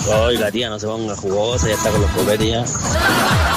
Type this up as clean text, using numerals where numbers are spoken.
Oiga, tía, no se ponga jugosa, ya está con los copetes ya.